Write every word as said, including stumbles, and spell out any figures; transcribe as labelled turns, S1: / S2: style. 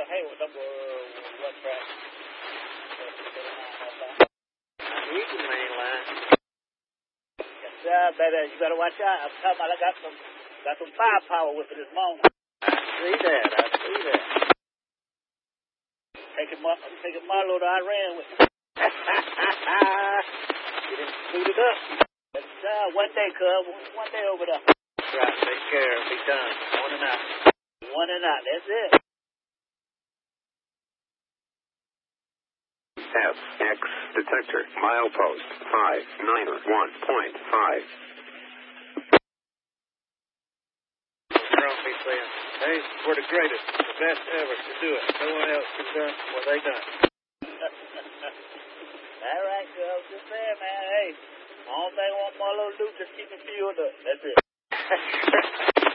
S1: hey, number one track.
S2: He's the main line.
S1: Yes, sir, baby. You better watch out. I'm talking about I got some, got some firepower with it this morning.
S2: I see that. I see that.
S1: Taking my, I'm taking Marlo to Iran with me.
S2: Get him suited up.
S1: Yes, sir. One day, cuz. One day over there.
S2: Right. Take care. Be done. On and out.
S1: One and out. That's it.
S3: F X detector milepost five nine one point five.
S2: Wrong me saying, hey, we're the greatest, the best ever to do it. No one else has done what they done.
S1: All right, cuz. Just saying, man. Hey, all thing I want Marlo to do, just keep it fueled up. That's it.